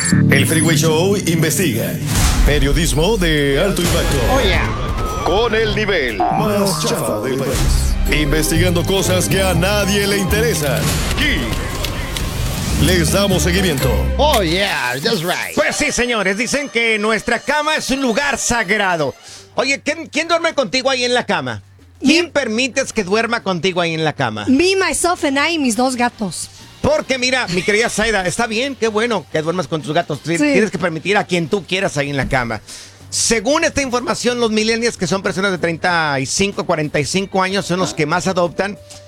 El Freeway Show investiga. Periodismo de alto impacto. Oh, yeah. Con el nivel más chafa del país. Investigando cosas que a nadie le interesan. Aquí les damos seguimiento. Oh, yeah, that's right. Pues sí, señores, dicen que nuestra cama es un lugar sagrado. Oye, ¿quién duerme contigo ahí en la cama? ¿Quién permites que duerma contigo ahí en la cama? Me, myself and I y mis dos gatos. Porque mira, mi querida Zaida, está bien, qué bueno que duermas con tus gatos. Tienes que permitir a quien tú quieras ahí en la cama. Según esta información, los millennials, que son personas de 35 a 45 años, son los que más adoptan.